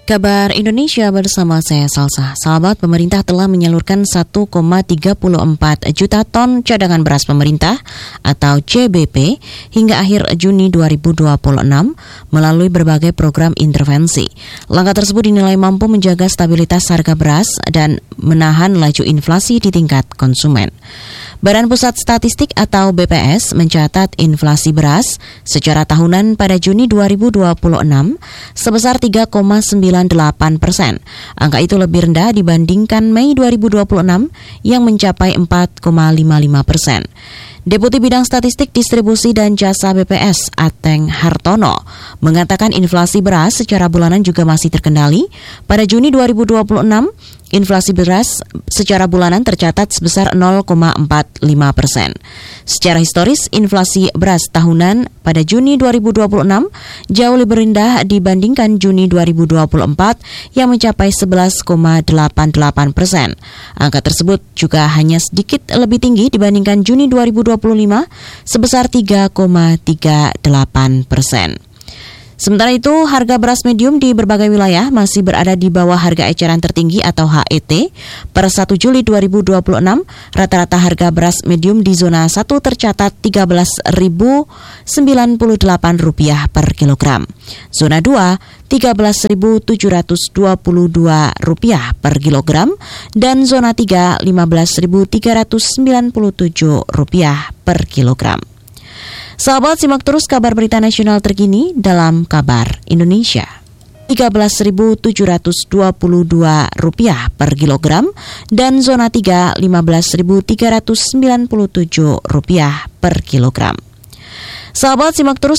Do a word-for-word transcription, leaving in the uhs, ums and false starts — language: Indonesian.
Kabar Indonesia bersama saya Salsa. Sahabat, pemerintah telah menyalurkan satu koma tiga empat juta ton cadangan beras pemerintah atau C B P hingga akhir Juni dua ribu dua puluh enam melalui berbagai program intervensi. Langkah tersebut dinilai mampu menjaga stabilitas harga beras dan menahan laju inflasi di tingkat konsumen. Badan Pusat Statistik atau B P S mencatat inflasi beras secara tahunan pada Juni dua ribu dua puluh enam sebesar tiga koma sembilan delapan persen. Angka itu lebih rendah dibandingkan Mei dua ribu dua puluh enam yang mencapai empat koma lima lima persen. Deputi Bidang Statistik Distribusi dan Jasa B P S Ateng Hartono mengatakan inflasi beras secara bulanan juga masih terkendali. Pada Juni dua ribu dua puluh enam, inflasi beras secara bulanan tercatat sebesar nol koma empat lima persen. Secara historis, inflasi beras tahunan pada Juni dua ribu dua puluh enam jauh lebih rendah dibandingkan Juni dua ribu dua puluh empat yang mencapai sebelas koma delapan delapan persen. Angka tersebut juga hanya sedikit lebih tinggi dibandingkan Juni dua ribu dua puluh lima sebesar tiga koma tiga delapan persen. Sementara itu, harga beras medium di berbagai wilayah masih berada di bawah harga eceran tertinggi atau H E T. Per satu Juli dua ribu dua puluh enam, rata-rata harga beras medium di zona satu tercatat tiga belas ribu sembilan puluh delapan rupiah per kilogram. Zona dua, tiga belas ribu tujuh ratus dua puluh dua rupiah per kilogram. Dan zona tiga, lima belas ribu tiga ratus sembilan puluh tujuh rupiah per kilogram. Sahabat, simak terus kabar berita nasional terkini dalam Kabar Indonesia. tiga belas ribu tujuh ratus dua puluh dua rupiah per kilogram dan zona tiga, lima belas ribu tiga ratus sembilan puluh tujuh rupiah per kilogram. Sahabat, simak terus